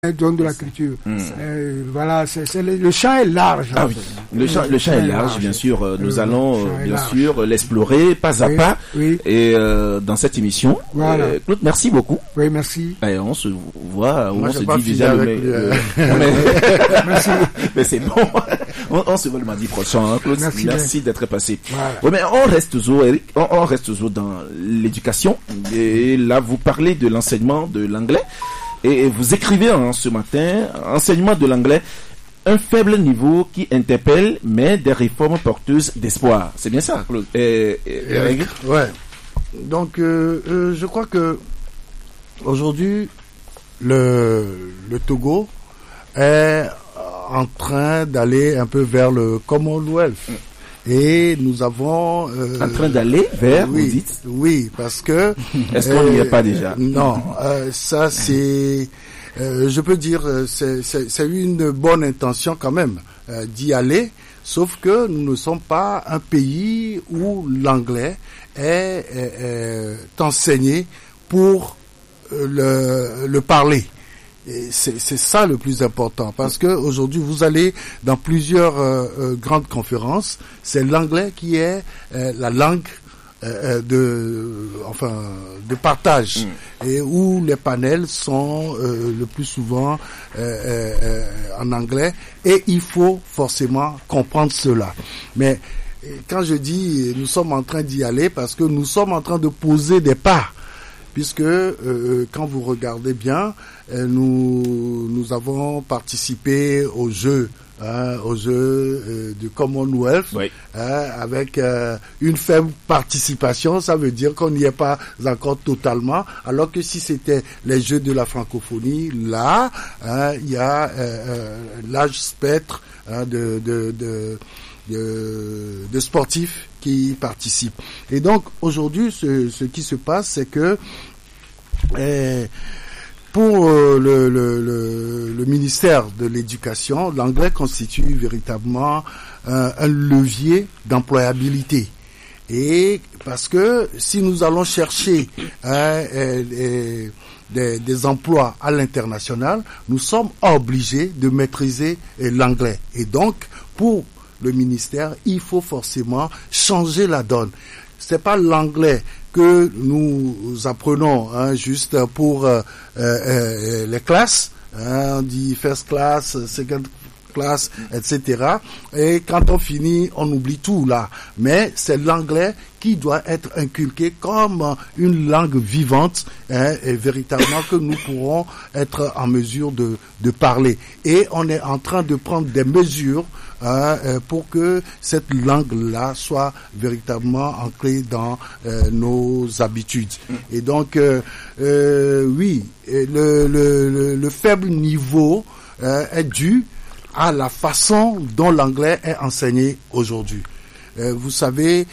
Don de la culture. Voilà, le champ est large. Ah oui, le champ est large, bien sûr. Nous allons bien sûr l'explorer pas à pas. Oui. Et dans cette émission, voilà. Claude, merci beaucoup. Oui, merci. Et on se voit, moi, on se dit déjà Merci. Mais c'est bon. On se voit le mardi prochain, hein, Claude. Merci d'être passé. Voilà. Oui, mais on reste toujours, Eric, on reste toujours dans l'éducation. Et là, vous parlez de l'enseignement de l'anglais. Et vous écrivez ce matin, enseignement de l'anglais, un faible niveau qui interpelle, mais des réformes porteuses d'espoir. C'est bien ça, Claude. Ouais. Donc, je crois que aujourd'hui, le Togo est en train d'aller un peu vers le Commonwealth. Et nous avons... en train d'aller vers, oui, vous dites? Oui, parce que... Est-ce qu'on n'y est pas déjà? Non, ça c'est... je peux dire, c'est une bonne intention quand même d'y aller, sauf que nous ne sommes pas un pays où l'anglais est enseigné pour le parler. Et c'est ça le plus important, parce que aujourd'hui vous allez dans plusieurs grandes conférences, c'est l'anglais qui est la langue de partage, et où les panels sont le plus souvent en anglais, et il faut forcément comprendre cela. Mais quand je dis nous sommes en train d'y aller, parce que nous sommes en train de poser des pas, puisque quand vous regardez bien, nous avons participé au jeu du Commonwealth, oui, avec une faible participation. Ça veut dire qu'on n'y est pas encore totalement, alors que si c'était les Jeux de la francophonie, là, il y a l'âge spectre de sportifs qui participent. Et donc aujourd'hui, ce qui se passe, c'est que pour le ministère de l'Éducation, l'anglais constitue véritablement un levier d'employabilité. Et parce que si nous allons chercher des emplois à l'international, nous sommes obligés de maîtriser l'anglais. Et donc, pour le ministère, il faut forcément changer la donne. C'est pas l'anglais que nous apprenons juste pour les classes, on dit first class, second class, etc. Et quand on finit, on oublie tout là. Mais c'est l'anglais qui doit être inculqué comme une langue vivante, et véritablement que nous pourrons être en mesure de parler. Et on est en train de prendre des mesures pour que cette langue-là soit véritablement ancrée dans nos habitudes. Et donc, oui, le faible niveau est dû à la façon dont l'anglais est enseigné aujourd'hui. Vous savez,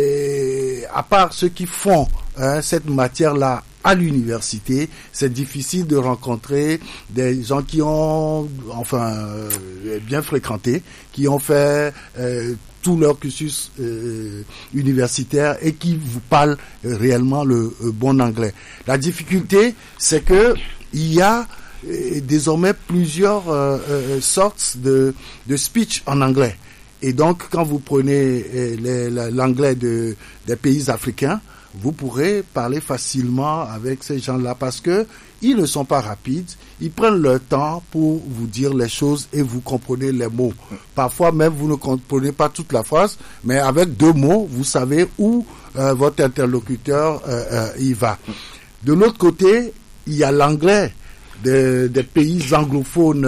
à part ceux qui font cette matière-là à l'université, c'est difficile de rencontrer des gens qui ont, bien fréquenté, qui ont fait tout leur cursus universitaire et qui vous parlent réellement le bon anglais. La difficulté, c'est que il y a désormais plusieurs sortes de speech en anglais. Et donc, quand vous prenez l'anglais des pays africains, vous pourrez parler facilement avec ces gens-là parce que ils ne sont pas rapides, ils prennent leur temps pour vous dire les choses et vous comprenez les mots. Parfois même, vous ne comprenez pas toute la phrase, mais avec 2 mots, vous savez où votre interlocuteur y va. De l'autre côté, il y a l'anglais des pays anglophones,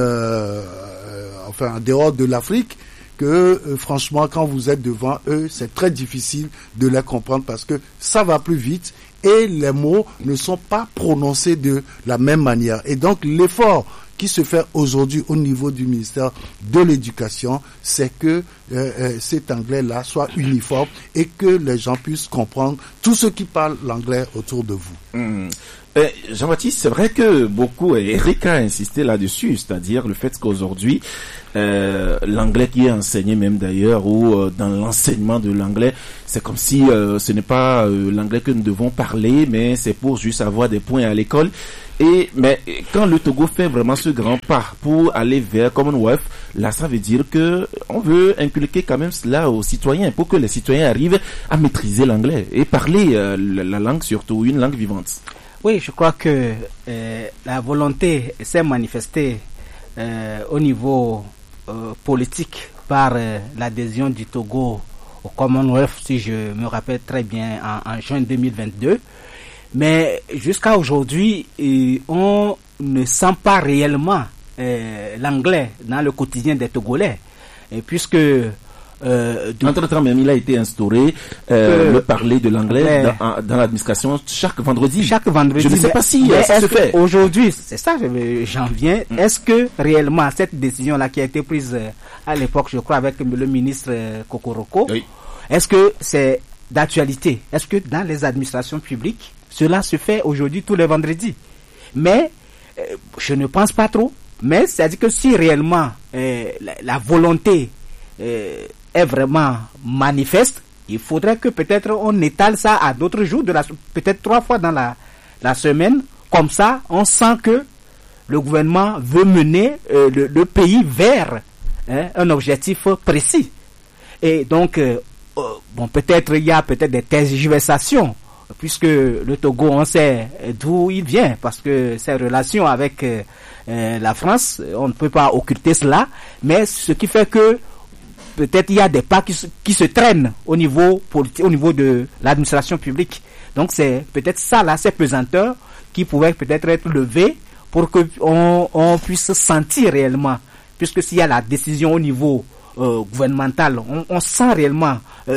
en dehors de l'Afrique, que franchement, quand vous êtes devant eux, c'est très difficile de les comprendre parce que ça va plus vite et les mots ne sont pas prononcés de la même manière. Et donc, l'effort qui se fait aujourd'hui au niveau du ministère de l'Éducation, c'est que cet anglais-là soit uniforme et que les gens puissent comprendre tous ceux qui parlent l'anglais autour de vous. Jean-Baptiste, c'est vrai que beaucoup, et Eric a insisté là-dessus, c'est-à-dire le fait qu'aujourd'hui, l'anglais qui est enseigné même d'ailleurs, ou dans l'enseignement de l'anglais, c'est comme si ce n'est pas l'anglais que nous devons parler, mais c'est pour juste avoir des points à l'école. Mais quand le Togo fait vraiment ce grand pas pour aller vers Commonwealth, là ça veut dire que on veut inculquer quand même cela aux citoyens pour que les citoyens arrivent à maîtriser l'anglais et parler la langue, surtout une langue vivante. Oui, je crois que la volonté s'est manifestée au niveau politique par l'adhésion du Togo au Commonwealth, si je me rappelle très bien, en juin 2022. Mais jusqu'à aujourd'hui, on ne sent pas réellement l'anglais dans le quotidien des Togolais, puisque entre-temps même, il a été instauré le parler de l'anglais dans l'administration chaque vendredi. Chaque vendredi. Je ne sais pas si ça se fait. Aujourd'hui, c'est ça, j'en viens. Est-ce que réellement cette décision-là qui a été prise à l'époque, je crois, avec le ministre Kokoroko, oui. Est-ce que c'est d'actualité? Est-ce que dans les administrations publiques, cela se fait aujourd'hui tous les vendredis? Mais je ne pense pas trop. Mais c'est-à-dire que si réellement la volonté est vraiment manifeste, il faudrait que peut-être on étale ça à d'autres jours, peut-être 3 fois dans la semaine. Comme ça, on sent que le gouvernement veut mener le pays vers un objectif précis. Et donc, peut-être il y a peut-être des tergiversations, puisque le Togo, on sait d'où il vient, parce que ses relations avec la France, on ne peut pas occulter cela, mais ce qui fait que peut-être il y a des pas qui se traînent au niveau politique, au niveau de l'administration publique. Donc c'est peut-être ça là, ces pesanteurs qui pouvaient peut-être être levés pour que on puisse sentir réellement, puisque s'il y a la décision au niveau gouvernemental, on sent réellement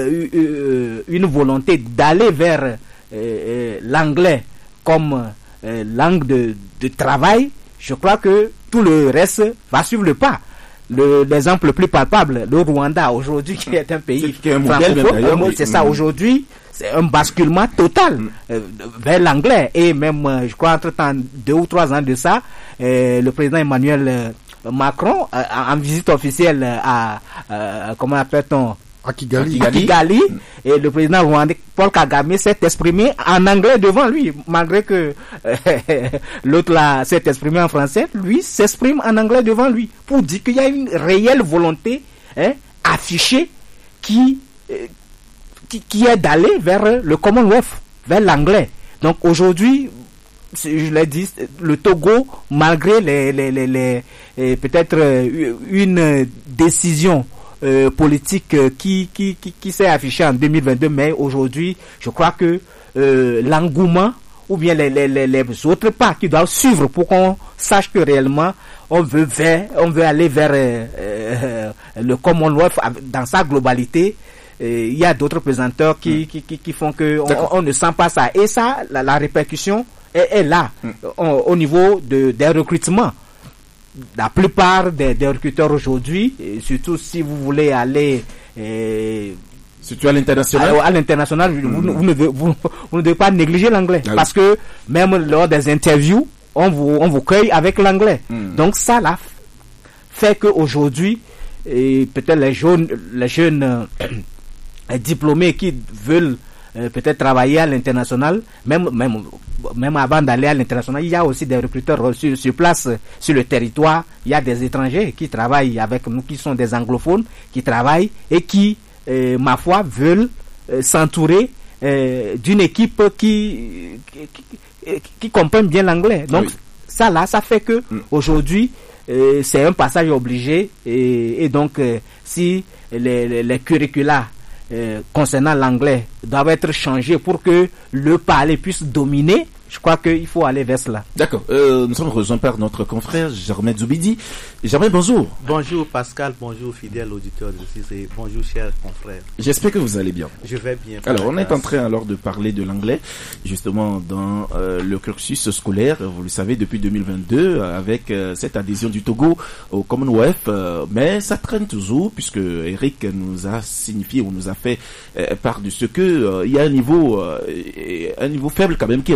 une volonté d'aller vers l'anglais comme langue de travail. Je crois que tout le reste va suivre le pas. L'exemple le plus palpable, le Rwanda aujourd'hui, qui est un pays francophone, c'est ça aujourd'hui, c'est un basculement total vers l'anglais. Et même, je crois, entre-temps, 2 ou 3 ans de ça, le président Emmanuel Macron, en visite officielle à comment appelle-t-on, à Kigali. Et le président rwandais Paul Kagame s'est exprimé en anglais devant lui, malgré que l'autre là s'est exprimé en français, lui s'exprime en anglais devant lui, pour dire qu'il y a une réelle volonté affichée qui est d'aller vers le Commonwealth, vers l'anglais. Donc aujourd'hui, je l'ai dit, le Togo, malgré les peut-être une décision politique qui s'est affiché en 2022, mais aujourd'hui, je crois que l'engouement ou bien les autres pas qui doivent suivre pour qu'on sache que réellement on veut aller vers le Commonwealth dans sa globalité. Il y a d'autres pesanteurs qui font que on ne sent pas ça, et ça la répercussion est là au niveau des recrutements. La plupart des recruteurs aujourd'hui, surtout si vous voulez aller surtout à l'international, vous ne devez pas négliger l'anglais, parce que même lors des interviews, on vous cueille avec l'anglais. Donc ça là fait que aujourd'hui, peut-être les jeunes diplômés qui veulent peut-être travailler à l'international, même avant d'aller à l'international, il y a aussi des recruteurs sur place, sur le territoire. Il y a des étrangers qui travaillent avec nous, qui sont des anglophones, qui travaillent et qui, ma foi, veulent s'entourer d'une équipe qui comprend bien l'anglais. Donc, ça là, ça fait que aujourd'hui, c'est un passage obligé, et donc, si les curricula concernant l'anglais doivent être changés pour que le parler puisse dominer, je crois qu'il faut aller vers cela. D'accord. Nous sommes rejoints par notre confrère Germain Zoubidi. Germain, bonjour. Bonjour Pascal, bonjour fidèle auditeur de CICE, bonjour chers confrères. J'espère que vous allez bien. Je vais bien. Alors, on est en train alors de parler de l'anglais, justement dans le cursus scolaire, vous le savez, depuis 2022, avec cette adhésion du Togo au Commonwealth, mais ça traîne toujours, puisque Eric nous a signifié ou nous a fait part de ce que il y a un niveau faible quand même qui interpelle.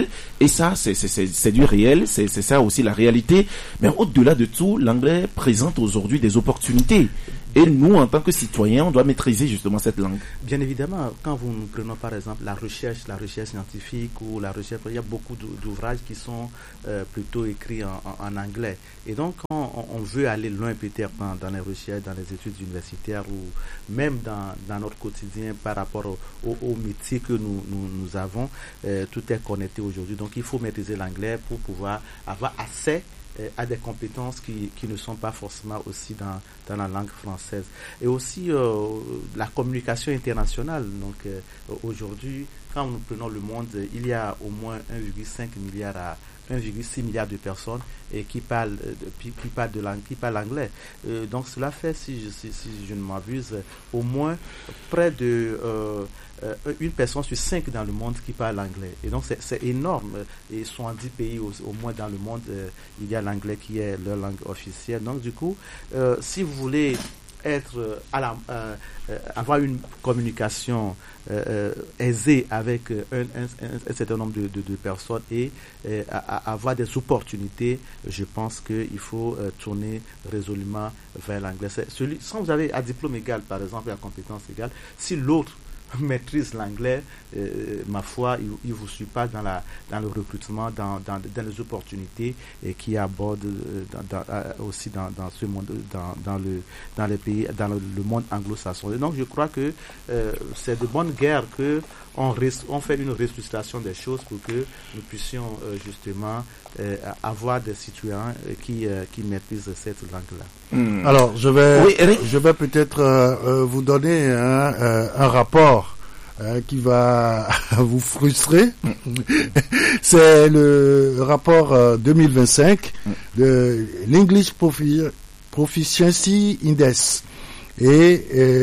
professionnel. Et ça, c'est du réel, c'est ça aussi la réalité. Mais au-delà de tout, l'anglais présente aujourd'hui des opportunités. Et nous, en tant que citoyens, on doit maîtriser justement cette langue. Bien évidemment, quand nous prenons par exemple la recherche scientifique ou la recherche, il y a beaucoup d'ouvrages qui sont plutôt écrits en anglais. Et donc, quand on veut aller loin peut-être dans les recherches, dans les études universitaires ou même dans notre quotidien par rapport au métier que nous avons, tout est connecté aujourd'hui. Donc, il faut maîtriser l'anglais pour pouvoir avoir accès à des compétences qui ne sont pas forcément aussi dans la langue française. Et aussi la communication internationale. Donc aujourd'hui, quand nous prenons le monde, il y a au moins 1,5 milliard à 1,6 milliard de personnes qui parlent l'anglais. Donc cela fait, si je ne m'abuse, au moins près de une personne sur 5 dans le monde qui parle anglais. Et donc c'est énorme. Et 70 pays au moins dans le monde, il y a l'anglais qui est leur langue officielle. Donc du coup, si vous voulez être avoir une communication aisée avec un certain nombre de personnes et avoir des opportunités, je pense qu'il faut tourner résolument vers l'anglais. Quand vous avez à diplôme égal, par exemple, et à compétence égale, si l'autre maîtrise l'anglais, ma foi, il vous suit pas dans le recrutement, dans les opportunités qui abordent aussi dans ce monde, dans les pays, dans le monde anglo-saxon. Et donc je crois que c'est de bonne guerre que on fait une restructuration des choses pour que nous puissions justement avoir des citoyens qui maîtrisent cette langue-là. Alors, je vais peut-être vous donner un rapport qui va vous frustrer. C'est le rapport 2025 de l'English Proficiency Index. Et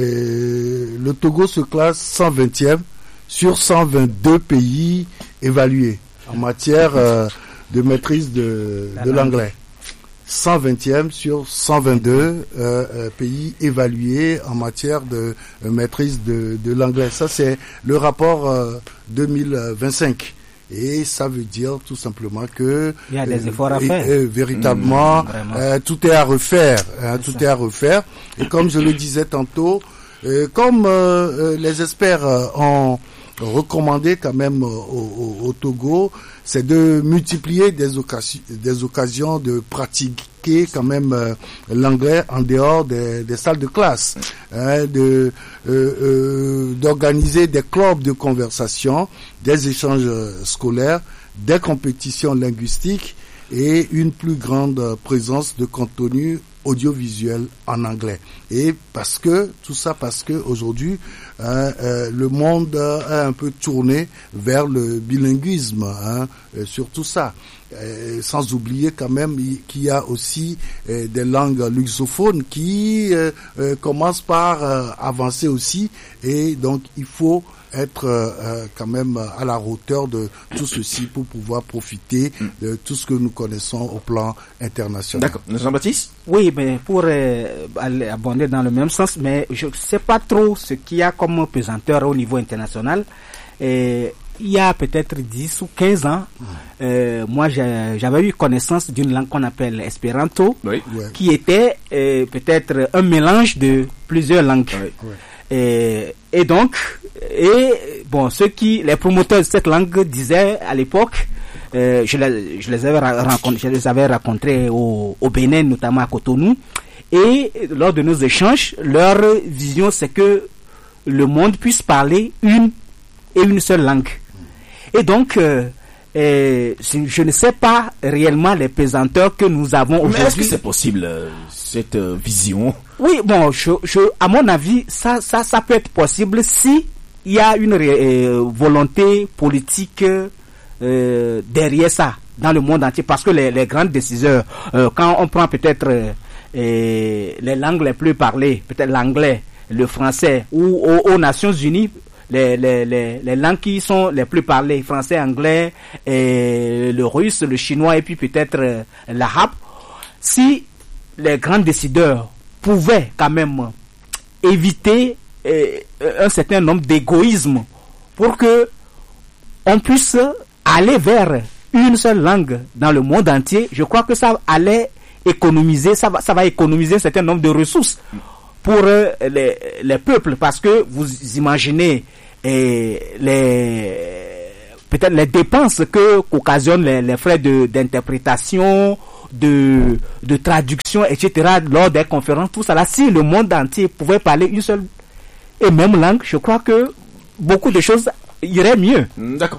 le Togo se classe 120e sur 122 pays évalués en matière de maîtrise de l'anglais. 120e sur 122 pays évalués en matière de maîtrise de l'anglais. Ça, c'est le rapport 2025. Et ça veut dire tout simplement que il y a des efforts à faire. Véritablement, tout est à refaire. Tout est à refaire. Et comme je le disais tantôt, comme les experts ont recommandé quand même au Togo, c'est de multiplier des occasions de pratiquer quand même l'anglais en dehors des salles de classe, d'organiser des clubs de conversation, des échanges scolaires, des compétitions linguistiques et une plus grande présence de contenu audiovisuel en anglais. Et parce que aujourd'hui le monde a un peu tourné vers le bilinguisme, sur tout ça. Sans oublier quand même qu'il y a aussi des langues lusophones qui commencent par avancer aussi, et donc il faut être quand même à la hauteur de tout ceci pour pouvoir profiter de tout ce que nous connaissons au plan international. D'accord. Jean-Baptiste? Oui, mais pour aller abonder dans le même sens, mais je ne sais pas trop ce qu'il y a comme pesanteur au niveau international. Il y a peut-être 10 ou 15 ans, moi j'avais eu connaissance d'une langue qu'on appelle Espéranto, qui était peut-être un mélange de plusieurs langues. Et donc, les promoteurs de cette langue disaient à l'époque, je les avais rencontrés au Bénin, notamment à Cotonou, et lors de nos échanges, leur vision c'est que le monde puisse parler une seule langue. Et donc, je ne sais pas réellement les pesanteurs que nous avons aujourd'hui. Mais est-ce que c'est possible, cette vision? Oui, bon, à mon avis, ça peut être possible si il y a une volonté politique derrière ça dans le monde entier, parce que les grands décideurs, quand on prend peut-être les langues les plus parlées, peut-être l'anglais, le français, ou aux Nations Unies, les langues qui sont les plus parlées, français, anglais, le russe, le chinois et puis peut-être l'arabe, si les grands décideurs pouvaient quand même éviter un certain nombre d'égoïsmes pour que on puisse aller vers une seule langue dans le monde entier, je crois que ça allait économiser, ça va économiser un certain nombre de ressources pour les peuples, parce que vous imaginez peut-être les dépenses qu'occasionnent les frais d'interprétation, de traduction, etc. lors des conférences, tout ça là, si le monde entier pouvait parler une seule et même langue, je crois que beaucoup de choses iraient mieux. D'accord.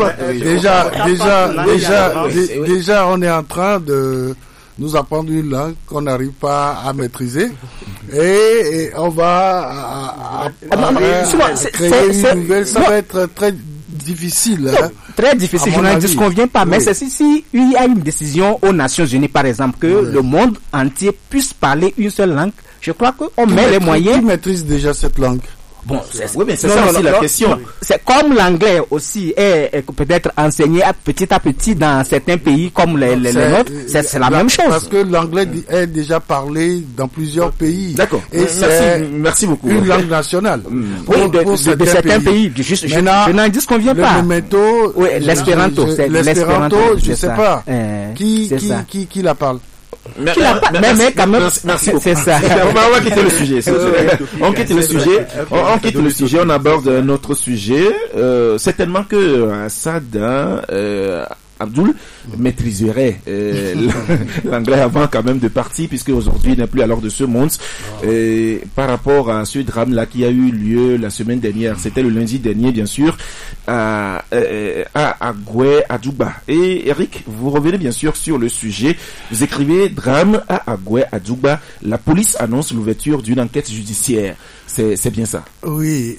Déjà, on est en train de nous apprendre une langue qu'on n'arrive pas à maîtriser et on va créer une nouvelle. Ça va être très difficile. Très difficile, je n'en disconviens pas, mais c'est si il y a une décision aux Nations Unies, par exemple, que le monde entier puisse parler une seule langue, je crois qu'on met les moyens. Qui maîtrise déjà cette langue? Bon, oui, mais c'est ça aussi la question. C'est comme l'anglais aussi est peut-être enseigné petit à petit dans certains pays comme les nôtres, c'est la même chose. Parce que l'anglais est déjà parlé dans plusieurs pays. D'accord. Et merci beaucoup. Une langue nationale. Oui, de certains pays. Je n'en disconviens pas. L'espéranto, je sais pas. Qui la parle? Mais quand même, merci beaucoup. C'est ça. On va quitter le sujet. On quitte le sujet. On aborde un autre sujet. Certainement que Assad Abdoul maîtriserait l'anglais avant quand même de partir, puisque aujourd'hui il n'est plus à l'ordre de ce monde. Par rapport à ce drame-là qui a eu lieu la semaine dernière, c'était le lundi dernier bien sûr, à Agoué, à Djouba. Et Eric, vous revenez bien sûr sur le sujet. Vous écrivez drame à Agoué, à Djouba. La police annonce l'ouverture d'une enquête judiciaire. C'est bien ça? Oui.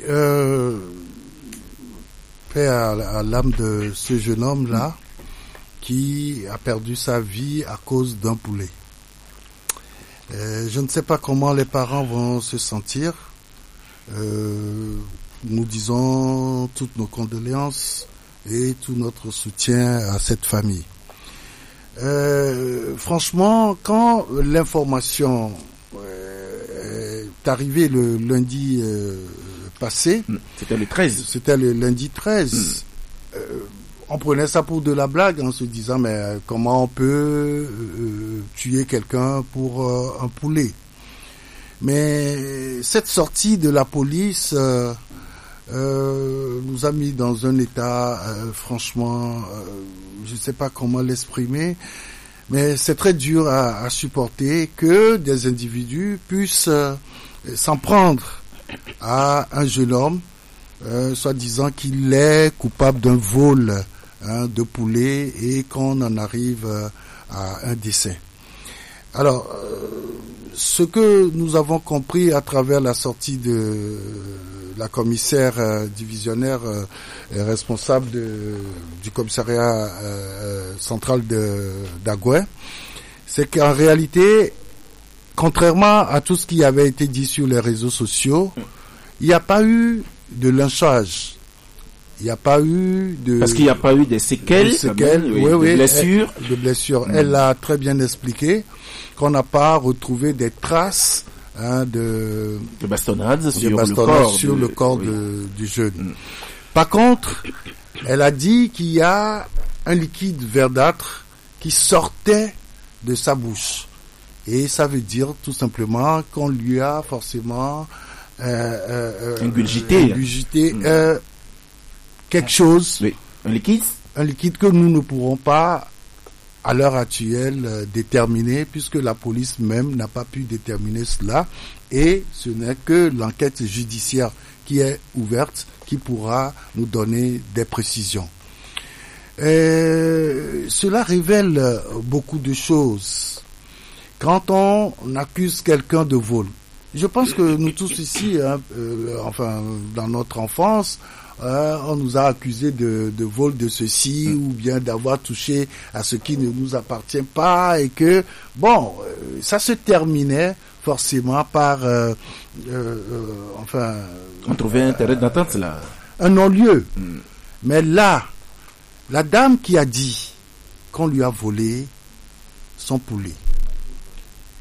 Paix à l'âme de ce jeune homme-là, qui a perdu sa vie à cause d'un poulet. Je ne sais pas comment les parents vont se sentir. Nous disons toutes nos condoléances et tout notre soutien à cette famille. Franchement, quand l'information est arrivée le lundi passé, c'était le 13. C'était le lundi 13. On prenait ça pour de la blague en se disant mais comment on peut tuer quelqu'un pour un poulet. Mais cette sortie de la police nous a mis dans un état franchement, je ne sais pas comment l'exprimer, mais c'est très dur à supporter que des individus puissent s'en prendre à un jeune homme, soi-disant qu'il est coupable d'un vol de poulet et qu'on en arrive à un décès. Alors, ce que nous avons compris à travers la sortie de la commissaire divisionnaire responsable du commissariat central d'Agoué, c'est qu'en réalité, contrairement à tout ce qui avait été dit sur les réseaux sociaux, il n'y a pas eu de lynchage. Il n'y a pas eu de... Parce qu'il n'y a pas eu des séquelles, de blessures. De blessures. Elle l'a très bien expliqué, qu'on n'a pas retrouvé des traces de bastonnades sur le corps du jeune. Par contre, elle a dit qu'il y a un liquide verdâtre qui sortait de sa bouche. Et ça veut dire tout simplement qu'on lui a forcément ingurgité quelque chose, un liquide que nous ne pourrons pas à l'heure actuelle déterminer, puisque la police même n'a pas pu déterminer cela, et ce n'est que l'enquête judiciaire qui est ouverte qui pourra nous donner des précisions. Cela révèle beaucoup de choses. Quand on accuse quelqu'un de vol, je pense que nous tous ici, dans notre enfance, on nous a accusé de vol de ceci ou bien d'avoir touché à ce qui ne nous appartient pas, et que ça se terminait forcément par on trouvait un terrain d'entente là, un non-lieu. Mais là, la dame qui a dit qu'on lui a volé son poulet,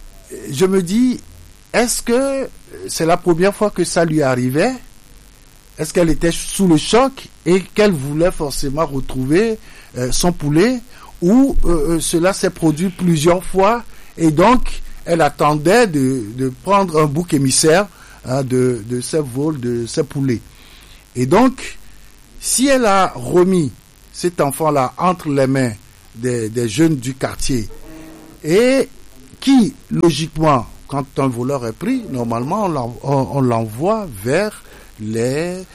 je me dis, est-ce que c'est la première fois que ça lui arrivait? Est-ce qu'elle était sous le choc et qu'elle voulait forcément retrouver son poulet, ou cela s'est produit plusieurs fois et donc elle attendait de prendre un bouc émissaire de ces vols, de ces poulets. Et donc, si elle a remis cet enfant-là entre les mains des jeunes du quartier, et qui, logiquement, quand un voleur est pris, normalement, on l'envoie vers les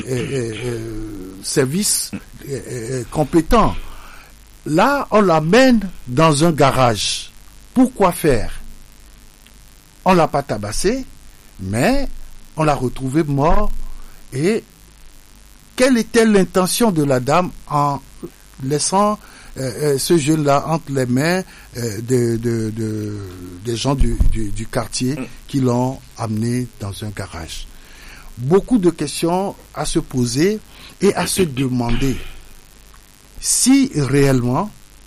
services compétents. Là, on l'amène dans un garage. Pourquoi faire? On l'a pas tabassé, mais on l'a retrouvé mort. Et quelle était l'intention de la dame en laissant ce jeune-là entre les mains des gens du quartier qui l'ont amené dans un garage? Beaucoup de questions à se poser et à se demander si réellement,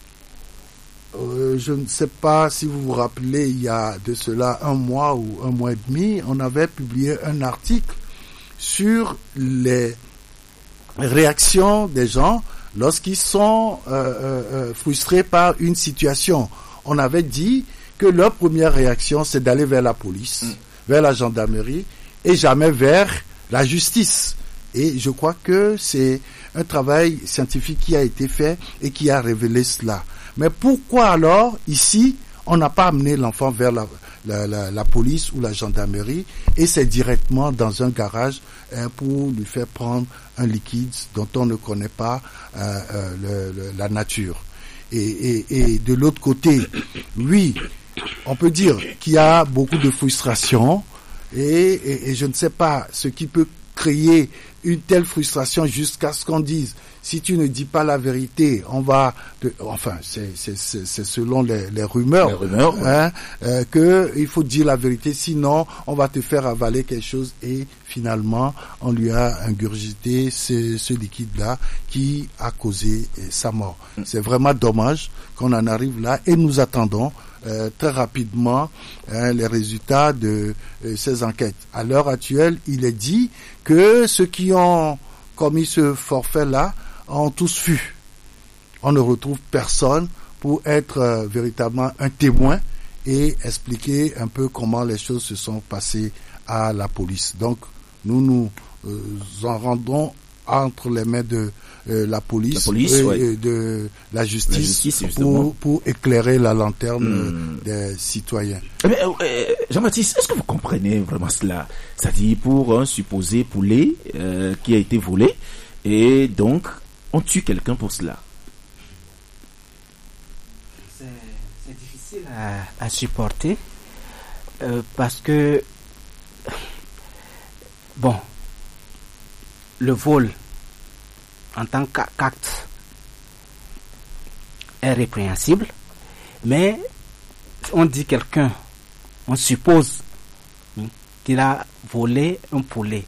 je ne sais pas si vous vous rappelez, il y a de cela 1 mois ou 1 mois et demi, on avait publié un article sur les réactions des gens lorsqu'ils sont frustrés par une situation. On avait dit que leur première réaction, c'est d'aller vers la police, vers la gendarmerie, et jamais vers la justice. Et je crois que c'est un travail scientifique qui a été fait et qui a révélé cela. Mais pourquoi alors, ici, on n'a pas amené l'enfant vers la police ou la gendarmerie, et c'est directement dans un garage pour lui faire prendre un liquide dont on ne connaît pas la nature. Et de l'autre côté, oui, on peut dire qu'il y a beaucoup de frustration, et je ne sais pas ce qui peut créer une telle frustration jusqu'à ce qu'on dise, si tu ne dis pas la vérité, on va enfin c'est selon les rumeurs, que il faut dire la vérité, sinon on va te faire avaler quelque chose, et finalement on lui a ingurgité ce liquide là qui a causé sa mort. C'est vraiment dommage qu'on en arrive là, et nous attendons très rapidement les résultats de ces enquêtes. À l'heure actuelle, il est dit que ceux qui ont commis ce forfait-là ont tous fui. On ne retrouve personne pour être véritablement un témoin et expliquer un peu comment les choses se sont passées à la police. Donc, nous en rendons entre les mains de la police et de la justice pour éclairer la lanterne des citoyens. Jean-Baptiste, est-ce que vous comprenez vraiment cela? C'est-à-dire, pour un supposé poulet qui a été volé, et donc on tue quelqu'un pour cela. C'est difficile à supporter parce que bon, le vol en tant qu'acte est répréhensible, mais on dit quelqu'un, on suppose qu'il a volé un poulet.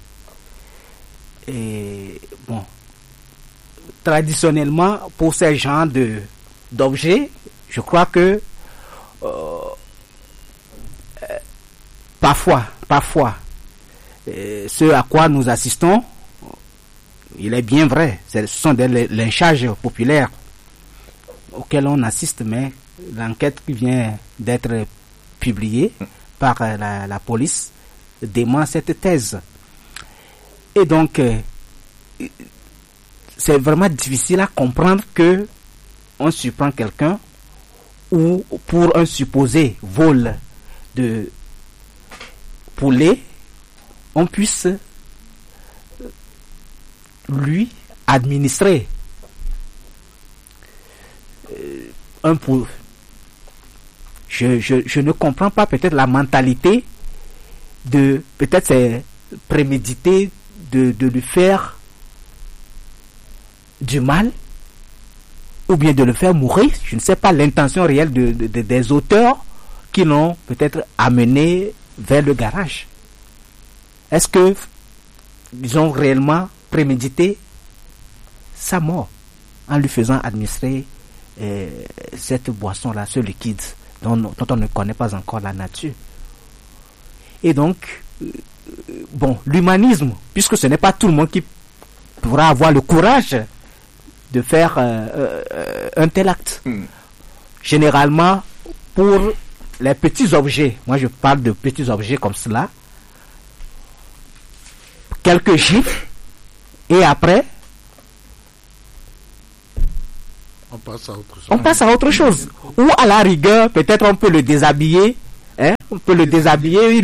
Et bon, traditionnellement, pour ces genres d'objets, je crois que parfois, ce à quoi nous assistons, il est bien vrai, ce sont des lynchages populaires auxquels on assiste, mais l'enquête qui vient d'être publiée par la police dément cette thèse. Et donc, c'est vraiment difficile à comprendre que on surprend quelqu'un ou pour un supposé vol de poulet, on puisse lui administrer un poulet. Je ne comprends pas peut-être la mentalité de, peut-être c'est prémédité de lui faire du mal ou bien de le faire mourir. Je ne sais pas l'intention réelle des auteurs qui l'ont peut-être amené vers le garage. Est-ce que ils ont réellement prémédité sa mort en lui faisant administrer cette boisson-là, ce liquide dont on ne connaît pas encore la nature? Et donc, l'humanisme, puisque ce n'est pas tout le monde qui pourra avoir le courage de faire un tel acte. Généralement, pour les petits objets, moi je parle de petits objets comme cela, quelques gifles, et après, On passe à autre chose. Ou à la rigueur, peut-être on peut le déshabiller. On peut le déshabiller.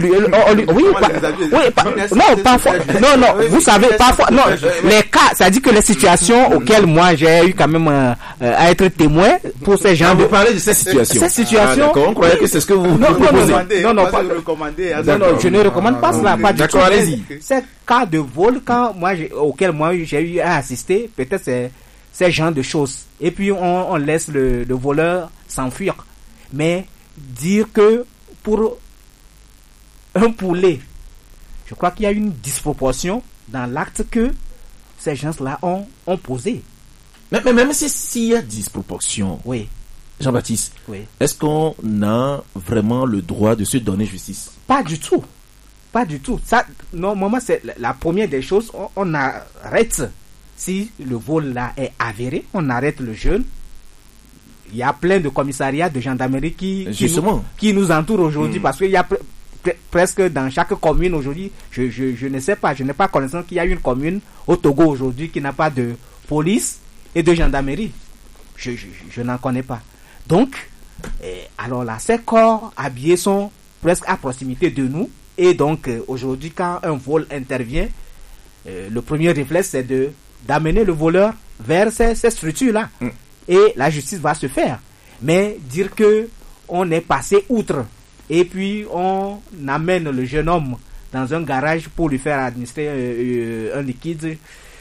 Parfois. Non, vous savez, parfois. Non, les cas, ça dit que les situations auxquelles moi j'ai eu quand même à être témoin pour ces gens. Vous parlez de ces situations. Ces situations. D'accord, on croyait que c'est ce que vous proposez. Non, je ne recommande pas cela. Pas du tout. D'accord, allez-y. Ces cas de vol, auxquels moi j'ai eu à assister, peut-être c'est ces genres de choses. Et puis on laisse le voleur s'enfuir. Mais dire que pour un poulet, je crois qu'il y a une disproportion dans l'acte que ces gens-là ont posé. Mais même s'il y a disproportion, oui. Jean-Baptiste, oui. Est-ce qu'on a vraiment le droit de se donner justice? Pas du tout. Pas du tout. Ça, normalement, c'est la première des choses. On arrête. Si le vol là est avéré, on arrête le jeune. Il y a plein de commissariats de gendarmerie qui nous entourent aujourd'hui parce qu'il y a presque dans chaque commune aujourd'hui, je ne sais pas, je n'ai pas connaissance qu'il y a une commune au Togo aujourd'hui qui n'a pas de police et de gendarmerie. Je n'en connais pas. Donc, alors là, ces corps habillés sont presque à proximité de nous et donc aujourd'hui quand un vol intervient, le premier réflexe c'est d'amener le voleur vers ces structures-là. Et la justice va se faire. Mais dire que on est passé outre et puis on amène le jeune homme dans un garage pour lui faire administrer un liquide,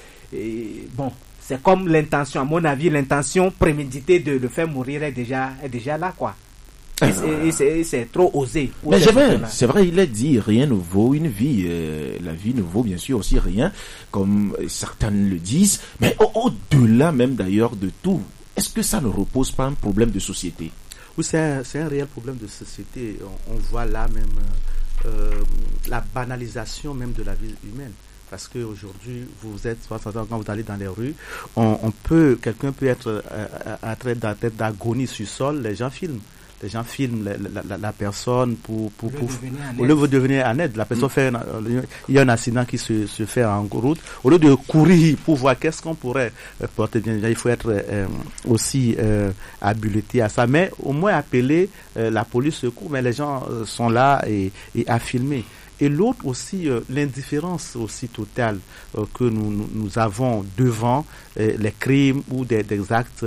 c'est comme l'intention, à mon avis, l'intention préméditée de le faire mourir est déjà là, quoi. Et c'est trop osé. Mais c'est vrai, il est dit, rien ne vaut une vie. La vie ne vaut bien sûr aussi rien, comme certains le disent. Mais au-delà même d'ailleurs de tout, est-ce que ça ne repose pas un problème de société? Oui, c'est un réel problème de société. On voit là même la banalisation même de la vie humaine. Parce qu'aujourd'hui, quand vous allez dans les rues, quelqu'un peut être en train d'agonie sur sol, les gens filment. Les gens filment la personne pour le devenir en aide. La personne il y a un accident qui se fait en route. Au lieu de courir pour voir qu'est-ce qu'on pourrait porter bien, il faut être aussi habilité à ça. Mais au moins appeler la police secours. Mais les gens sont là et à filmer. Et l'autre aussi, l'indifférence aussi totale que nous avons devant les crimes ou des actes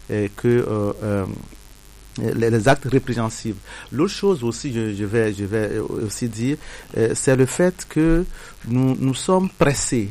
les actes répréhensibles. L'autre chose aussi, je vais aussi dire, c'est le fait que nous sommes pressés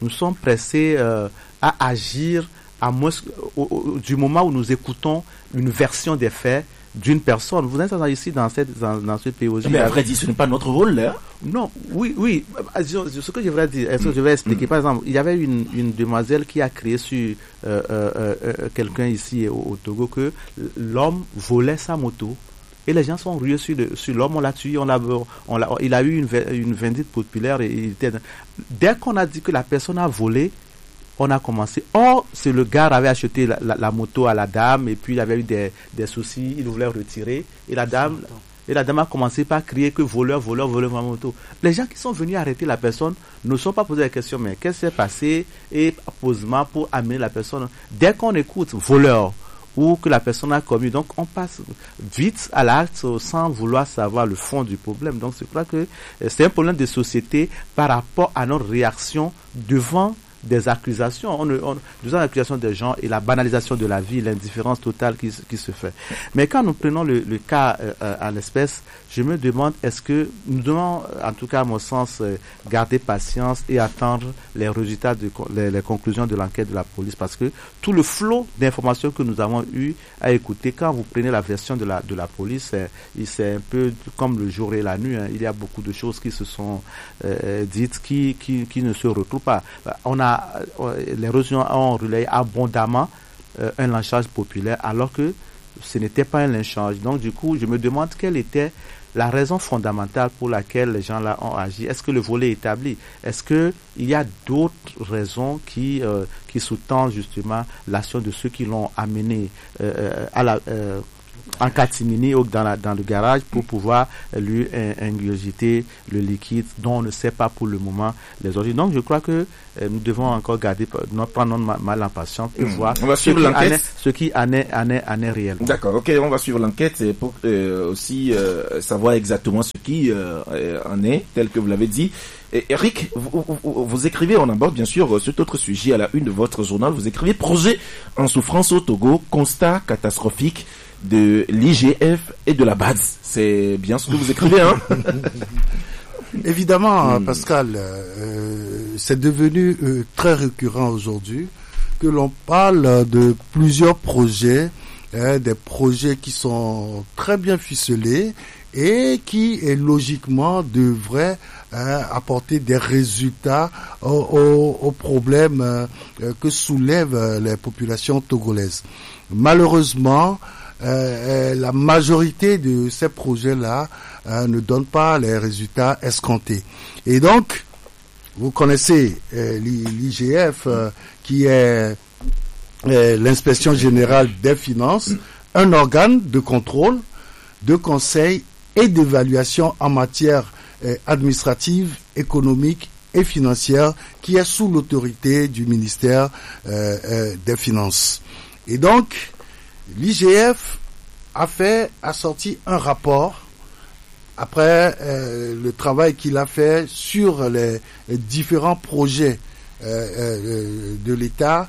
à agir à moins du moment où nous écoutons une version des faits d'une personne. Vous êtes ici dans ce pays aussi. Mais à vrai dire, ce n'est pas notre rôle là. Non, oui. Ce que je voudrais dire, est-ce que je vais expliquer. Par exemple, il y avait une demoiselle qui a crié sur quelqu'un ici au Togo que l'homme volait sa moto. Et les gens sont rués sur l'homme, on l'a tué, il a eu une vindicte populaire. Dès qu'on a dit que la personne a volé, on a commencé. Or, c'est le gars avait acheté la moto à la dame et puis il avait eu des soucis, il voulait retirer. Et la dame a commencé par crier que voleur ma moto. Les gens qui sont venus arrêter la personne ne sont pas posés la question, mais qu'est-ce qui s'est passé? Et posement pour amener la personne. Dès qu'on écoute voleur ou que la personne a commis, donc on passe vite à l'acte sans vouloir savoir le fond du problème. Donc c'est clair que c'est un problème de société par rapport à notre réaction devant des accusations, des accusations des gens et la banalisation de la vie, l'indifférence totale qui se fait. Mais quand nous prenons le cas à l'espèce, je me demande, est-ce que nous devons, en tout cas à mon sens, garder patience et attendre les résultats, les conclusions de l'enquête de la police, parce que tout le flot d'informations que nous avons eu à écouter, quand vous prenez la version de la police, c'est un peu comme le jour et la nuit. Il y a beaucoup de choses qui se sont dites qui ne se retrouvent pas. Les régions ont relayé abondamment un lynchage populaire, alors que ce n'était pas un lynchage. Donc du coup, je me demande quelle était la raison fondamentale pour laquelle les gens là ont agi. Est-ce que le volet est établi? Est-ce que il y a d'autres raisons qui sous-tendent justement l'action de ceux qui l'ont amené en catimini ou dans le garage pour pouvoir lui ingurgiter le liquide dont on ne sait pas pour le moment les origines. Donc je crois que nous devons encore prendre notre mal en patience et voir ce qui en est réellement. D'accord, ok, on va suivre l'enquête pour aussi savoir exactement ce qui en est, tel que vous l'avez dit. Et Eric, vous écrivez, on aborde bien sûr cet autre sujet à la une de votre journal, vous écrivez « Projet en souffrance au Togo, constat catastrophique de l'IGF et de la BADS ». C'est bien ce que vous écrivez, hein? Évidemment, Pascal, c'est devenu très récurrent aujourd'hui que l'on parle de plusieurs projets, des projets qui sont très bien ficelés et qui, logiquement, devraient apporter des résultats aux problèmes que soulèvent les populations togolaises. Malheureusement, la majorité de ces projets-là ne donnent pas les résultats escomptés. Et donc, vous connaissez l'IGF, qui est l'inspection générale des finances, un organe de contrôle, de conseil et d'évaluation en matière administrative, économique et financière, qui est sous l'autorité du ministère des Finances. Et donc, l'IGF a sorti un rapport après le travail qu'il a fait sur les différents projets de l'État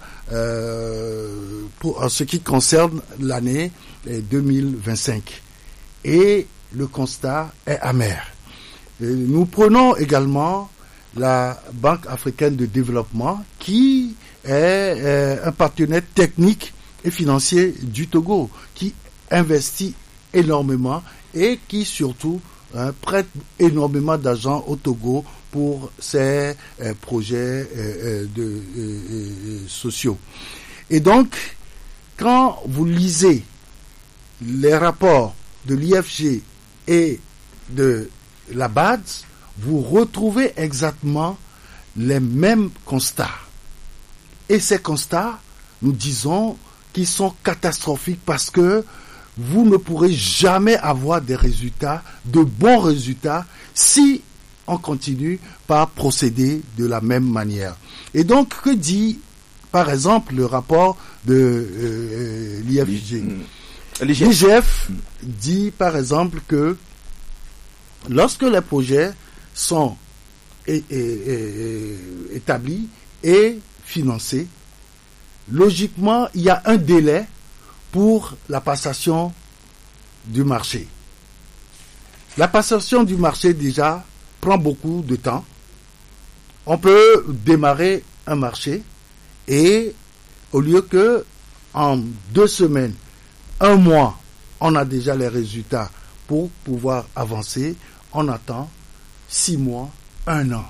en ce qui concerne l'année 2025. Et le constat est amer. Nous prenons également la Banque africaine de développement, qui est un partenaire technique et financier du Togo, qui investit énormément et qui surtout prête énormément d'argent au Togo pour ces projets sociaux. Et donc, quand vous lisez les rapports de l'IFG et de la BADS, vous retrouvez exactement les mêmes constats. Et ces constats, nous disons qu'ils sont catastrophiques parce que vous ne pourrez jamais avoir des résultats, de bons résultats, si on continue par procéder de la même manière. Et donc, que dit, par exemple, le rapport de l'IFG? L'IGF dit, par exemple, que lorsque les projets sont établis et financés, logiquement, il y a un délai pour la passation du marché. La passation du marché, déjà, prend beaucoup de temps. On peut démarrer un marché et au lieu que en 2 semaines, 1 mois, on a déjà les résultats pour pouvoir avancer, on attend 6 mois, 1 an.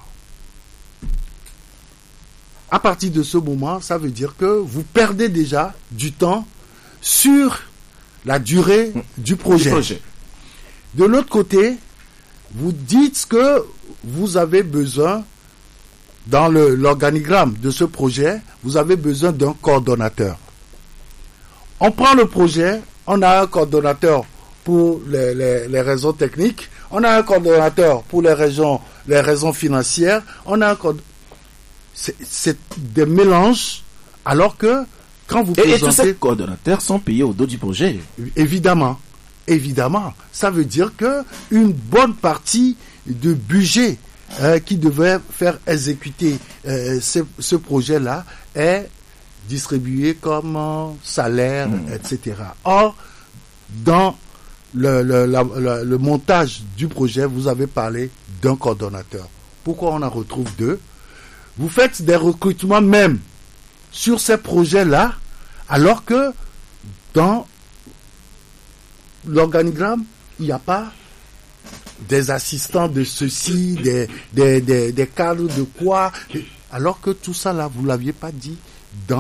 À partir de ce moment, ça veut dire que vous perdez déjà du temps sur la durée du projet. De l'autre côté, vous dites que vous avez besoin, dans l'organigramme de ce projet, vous avez besoin d'un coordonnateur. On prend le projet, on a un coordonnateur pour les raisons techniques, on a un coordonnateur pour les raisons financières, on a un c'est des mélanges, alors que quand vous présentez... Et tous ces coordonnateurs sont payés au dos du projet. Évidemment. Ça veut dire que une bonne partie du budget qui devait faire exécuter ce projet-là est distribué comme salaire, etc. Or, dans le montage du projet, vous avez parlé d'un coordonnateur. Pourquoi on en retrouve 2? Vous faites des recrutements même sur ces projets-là, alors que dans l'organigramme, il n'y a pas des assistants de ceci, des cadres de quoi, alors que tout ça là, vous ne l'aviez pas dit dans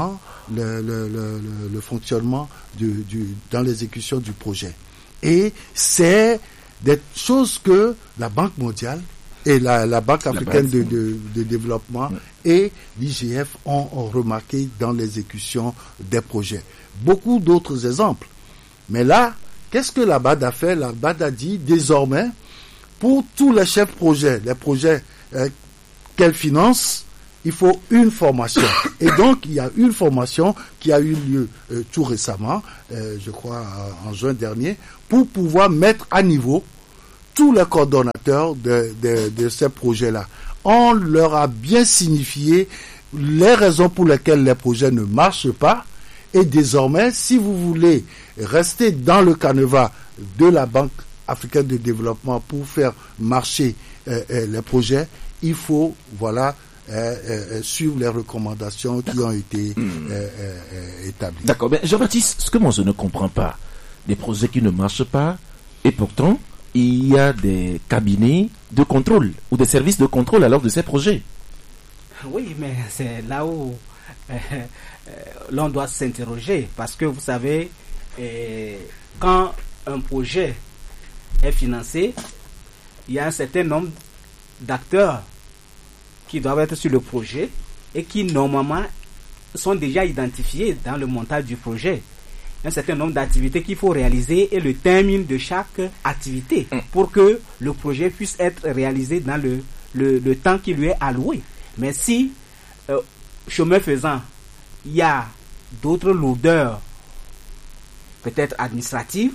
le fonctionnement dans l'exécution du projet. Et c'est des choses que la Banque mondiale et la Banque africaine de développement et l'IGF ont remarqué dans l'exécution des projets. Beaucoup d'autres exemples. Mais là, qu'est-ce que la BAD a fait? La BAD a dit désormais, pour tous les chefs projets, les projets qu'elle finance, il faut une formation. Et donc, il y a une formation qui a eu lieu tout récemment, je crois en juin dernier, pour pouvoir mettre à niveau tous les coordonnateurs de ces projets-là. On leur a bien signifié les raisons pour lesquelles les projets ne marchent pas. Et désormais, si vous voulez rester dans le canevas de la Banque africaine de développement pour faire marcher les projets, il faut suivre les recommandations qui ont été établies. D'accord. Mais Jean-Baptiste, ce que moi je ne comprends pas, des projets qui ne marchent pas, et pourtant, il y a des cabinets de contrôle ou des services de contrôle alors de ces projets. Oui, mais c'est là où l'on doit s'interroger, parce que vous savez, quand un projet est financé, il y a un certain nombre d'acteurs qui doivent être sur le projet et qui normalement sont déjà identifiés dans le montage du projet. Un certain nombre d'activités qu'il faut réaliser et le timing de chaque activité pour que le projet puisse être réalisé dans le temps qui lui est alloué. Mais si, chemin faisant, il y a d'autres lourdeurs, peut-être administratives,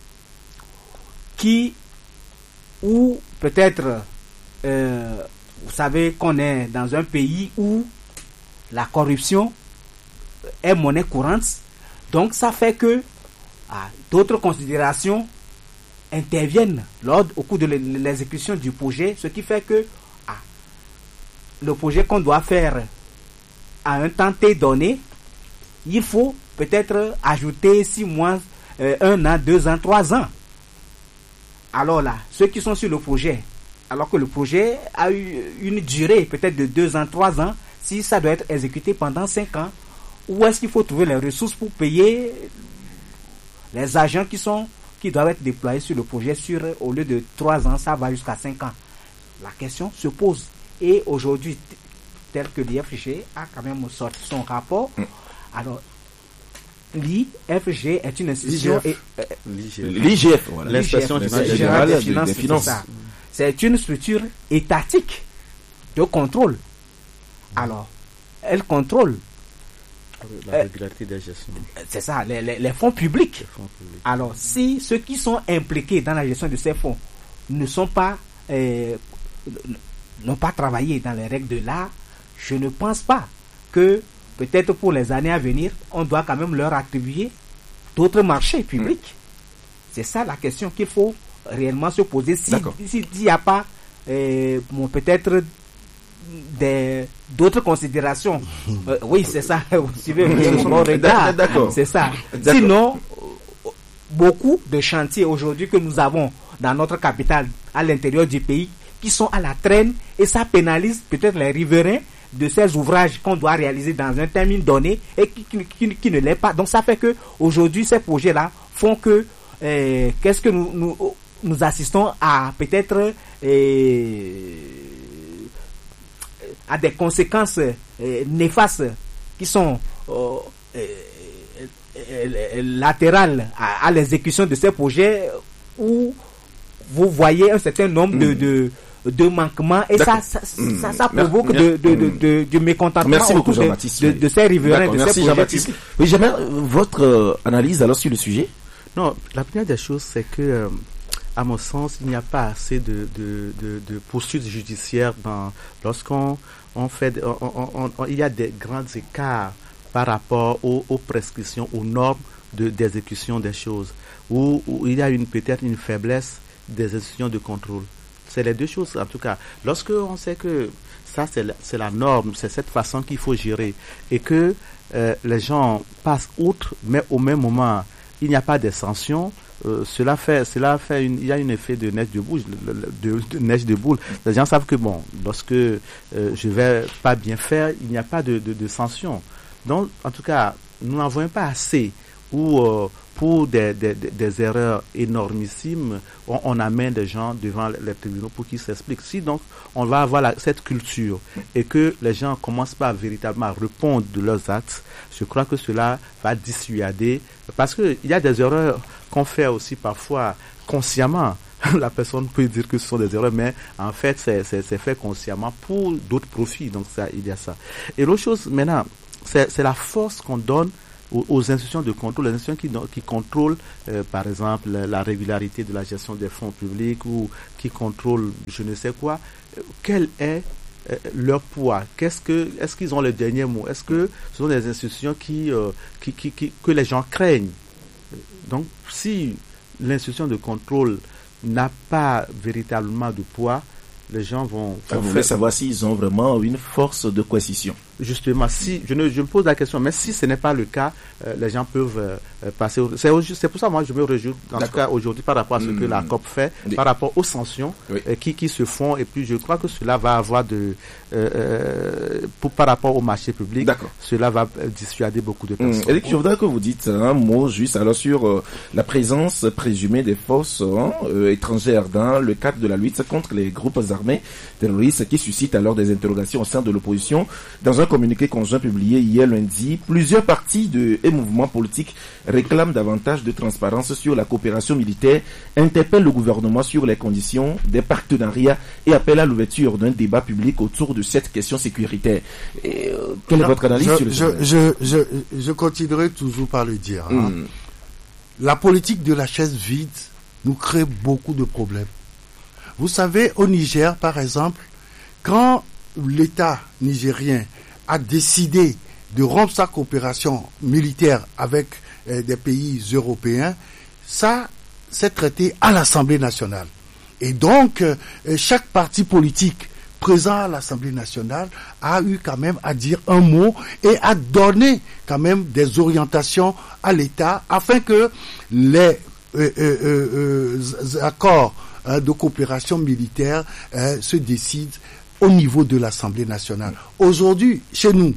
ou peut-être, vous savez qu'on est dans un pays où la corruption est monnaie courante, donc ça fait que d'autres considérations interviennent au cours de l'exécution du projet, ce qui fait que le projet qu'on doit faire à un temps T donné, il faut peut-être ajouter 6 mois, 1 an, 2 ans, 3 ans. Alors là, ceux qui sont sur le projet, alors que le projet a eu une durée peut-être de 2 ans, 3 ans, si ça doit être exécuté pendant 5 ans, où est-ce qu'il faut trouver les ressources pour payer les agents qui doivent être déployés sur le projet au lieu de 3 ans, ça va jusqu'à 5 ans. La question se pose. Et aujourd'hui, tel que l'IFG a quand même sorti son rapport, alors l'IFG est une institution... L'IGF, voilà. L'inspection générale des finances. C'est une structure étatique de contrôle. Alors, elle contrôle la régularité des gestions. C'est ça, les fonds publics. Alors, si ceux qui sont impliqués dans la gestion de ces fonds n'ont pas travaillé dans les règles de l'art, je ne pense pas que peut-être pour les années à venir, on doit quand même leur attribuer d'autres marchés publics. C'est ça la question qu'il faut réellement se poser. S'il n'y a pas peut-être d'autres considérations, oui, c'est ça. Vous suivez mon regard. C'est ça. Sinon, beaucoup de chantiers aujourd'hui que nous avons dans notre capitale, à l'intérieur du pays, qui sont à la traîne, et ça pénalise peut-être les riverains de ces ouvrages qu'on doit réaliser dans un terme donné et qui ne l'est pas. Donc ça fait que aujourd'hui ces projets-là font que qu'est-ce que nous assistons à peut-être à des conséquences néfastes qui sont latérales à l'exécution de ces projets, où vous voyez un certain nombre de manquements, et ça provoque du mécontentement beaucoup, de ces riverains, de ces projets. Oui, j'aimerais votre analyse alors sur le sujet. Non, la première des choses, c'est que à mon sens, il n'y a pas assez de poursuites judiciaires lorsqu'on fait, il y a des grands écarts par rapport aux prescriptions, aux normes d'exécution des choses, où il y a peut-être une faiblesse des institutions de contrôle. C'est les deux choses, en tout cas. Lorsque on sait que ça, c'est la norme, c'est cette façon qu'il faut gérer, et que les gens passent outre, mais au même moment, il n'y a pas de sanctions, cela fait il y a un effet de neige de boule, Les gens savent que lorsque je vais pas bien faire, il n'y a pas de sanctions. Donc, en tout cas, nous n'en voyons pas assez, ou pour des erreurs énormissimes, on amène des gens devant les tribunaux pour qu'ils s'expliquent. Si donc on va avoir cette culture et que les gens commencent pas véritablement à répondre de leurs actes, je crois que cela va dissuader, parce que il y a des erreurs qu'on fait aussi parfois consciemment. La personne peut dire que ce sont des erreurs, mais en fait c'est fait consciemment pour d'autres profits. Donc ça, il y a ça. Et l'autre chose maintenant, c'est la force qu'on donne aux institutions de contrôle, les institutions qui contrôlent, par exemple, la régularité de la gestion des fonds publics, ou qui contrôlent je ne sais quoi. Quel est leur poids? Est-ce qu'ils ont le dernier mot? Est-ce que ce sont des institutions que les gens craignent? Donc, si l'institution de contrôle n'a pas véritablement de poids, les gens vont... Vous voulez savoir s'ils ont vraiment une force de coercition? Justement, si je me pose la question, mais si ce n'est pas le cas, les gens peuvent passer. C'est pour ça, moi, je me réjouis en tout cas aujourd'hui par rapport à ce que la COP fait, par rapport aux sanctions qui se font. Et puis, je crois que cela va avoir par rapport au marché public, cela va dissuader beaucoup de personnes. Éric, je voudrais que vous dites un mot juste alors sur la présence présumée des forces étrangères dans le cadre de la lutte contre les groupes armés terroristes qui suscitent alors des interrogations au sein de l'opposition. Dans un communiqué conjoint publié hier lundi, plusieurs partis et mouvements politiques réclament davantage de transparence sur la coopération militaire, interpellent le gouvernement sur les conditions des partenariats et appellent à l'ouverture d'un débat public autour de cette question sécuritaire. Quelle est votre analyse sur le sujet? Je continuerai toujours par le dire. La politique de la chaise vide nous crée beaucoup de problèmes. Vous savez, au Niger, par exemple, quand l'État nigérien a décidé de rompre sa coopération militaire avec des pays européens, ça s'est traité à l'Assemblée nationale. Et donc, chaque parti politique présent à l'Assemblée nationale a eu quand même à dire un mot et à donner quand même des orientations à l'État afin que les accords de coopération militaire se décident au niveau de l'Assemblée nationale. Aujourd'hui, chez nous,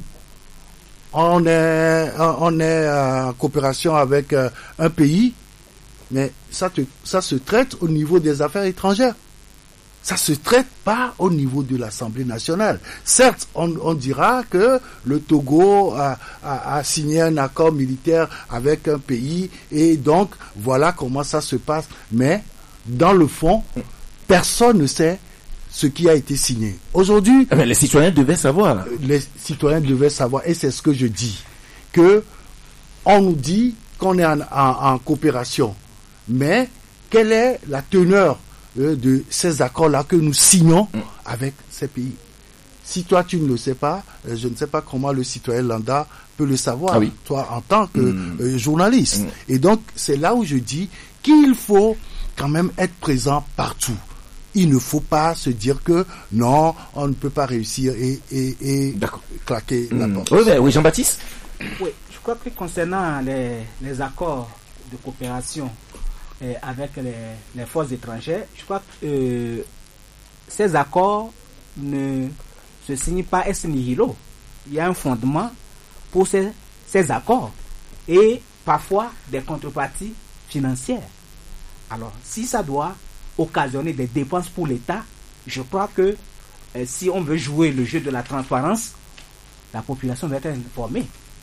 on est en coopération avec un pays, mais ça se traite au niveau des affaires étrangères. Ça se traite pas au niveau de l'Assemblée nationale. Certes, on dira que le Togo a signé un accord militaire avec un pays et donc voilà comment ça se passe. Mais dans le fond, personne ne sait ce qui a été signé. Aujourd'hui... Mais les citoyens devaient savoir. Les citoyens devaient savoir, et c'est ce que je dis, que on nous dit qu'on est en coopération, mais quelle est la teneur de ces accords-là que nous signons avec ces pays? Si toi tu ne le sais pas, je ne sais pas comment le citoyen lambda peut le savoir, toi en tant que journaliste. Et donc c'est là où je dis qu'il faut quand même être présent partout. Il ne faut pas se dire que non, on ne peut pas réussir et claquer la porte. Oui, Jean-Baptiste. Oui, je crois que concernant les accords de coopération avec les forces étrangères, je crois que ces accords ne se signent pas ex nihilo. Il y a un fondement pour ces accords et parfois des contreparties financières. Alors, si ça doit occasionner des dépenses pour l'État, je crois que si on veut jouer le jeu de la transparence, la population doit être informée.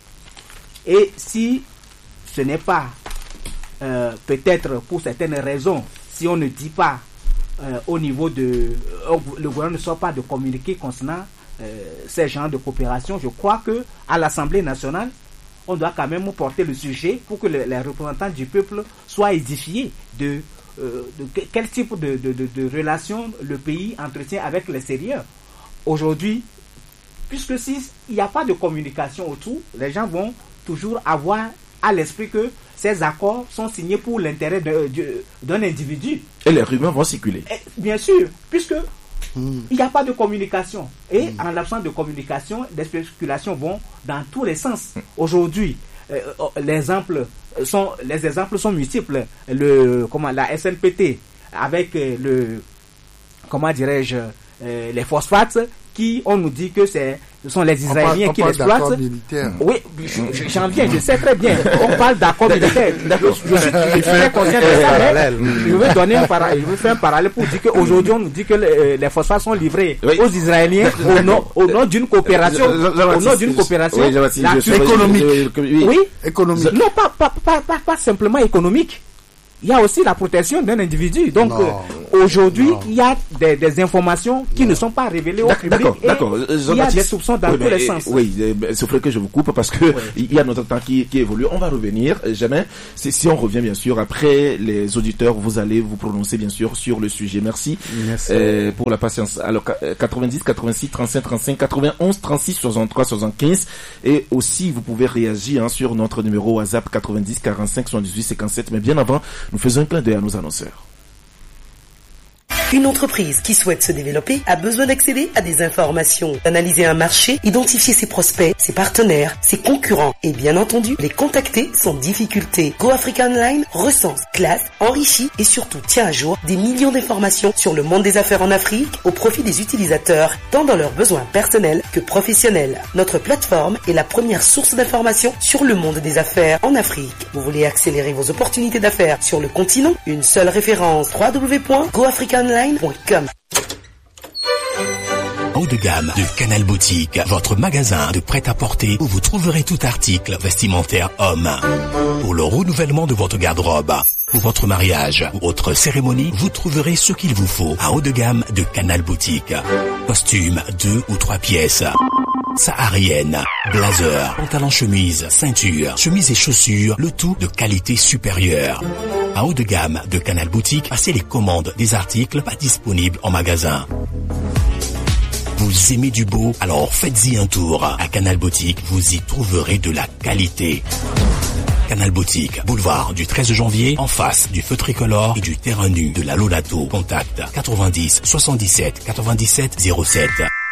Et si ce n'est pas peut-être pour certaines raisons, si on ne dit pas au niveau de... le gouvernement ne sort pas de communiquer concernant ces genres de coopération, je crois que à l'Assemblée nationale, on doit quand même porter le sujet pour que les représentants du peuple soient édifiés de quel type de relation le pays entretient avec l'extérieur. Aujourd'hui, puisque s'il n'y a pas de communication autour, les gens vont toujours avoir à l'esprit que ces accords sont signés pour l'intérêt d'un individu. Et les rumeurs vont circuler. Bien sûr, puisque il n'y a pas de communication. Et en l'absence de communication, les spéculations vont dans tous les sens. Aujourd'hui, les exemples sont multiples. La SNPT avec les phosphates qui on nous dit que c'est Ce sont les Israéliens qui l'exploitent. Oui, j'en viens, je sais très bien. On parle d'accord militaire. Je suis très conscient de ça, mais je veux faire un parallèle pour dire qu'aujourd'hui, on nous dit que les phosphates sont livrés aux Israéliens au nom d'une coopération. Au nom d'une coopération économique. Oui, économique. Non, pas simplement économique. Il y a aussi la protection d'un individu. Donc, aujourd'hui, il y a des informations qui ne sont pas révélées au public. D'accord. Il y a des soupçons dans tous les sens. Oui, c'est vrai que je vous coupe parce que il y a notre temps qui évolue. On va revenir. Jamais. Si on revient, bien sûr, après les auditeurs, vous allez vous prononcer, bien sûr, sur le sujet. Merci. Pour la patience. Alors, 90, 86, 35, 35, 91, 36, 63, 75. Et aussi, vous pouvez réagir sur notre numéro WhatsApp 90, 45, 78, 57. Mais bien avant, nous faisons un clin d'œil à nos annonceurs. Une entreprise qui souhaite se développer a besoin d'accéder à des informations, d'analyser un marché, identifier ses prospects, ses partenaires, ses concurrents et bien entendu les contacter sans difficulté. Go Africa Online recense, classe, enrichit et surtout tient à jour des millions d'informations sur le monde des affaires en Afrique au profit des utilisateurs, tant dans leurs besoins personnels que professionnels. Notre plateforme est la première source d'informations sur le monde des affaires en Afrique. Vous voulez accélérer vos opportunités d'affaires sur le continent? Une seule référence, www.goafricaonline.com. Haut de gamme de Canal Boutique, votre magasin de prêt-à-porter où vous trouverez tout article vestimentaire homme. Pour le renouvellement de votre garde-robe, pour votre mariage ou autre cérémonie, vous trouverez ce qu'il vous faut à haut de gamme de Canal Boutique. Costumes 2 ou 3 pièces, saharienne, blazer, pantalon chemise, ceinture, chemise et chaussures, le tout de qualité supérieure. À haut de gamme de Canal Boutique, passez les commandes des articles pas disponibles en magasin. Vous aimez du beau? Alors faites-y un tour. À Canal Boutique, vous y trouverez de la qualité. Canal Boutique, boulevard du 13 janvier, en face du feu tricolore et du terrain nu de la Lolato. Contact 90 77 97 07.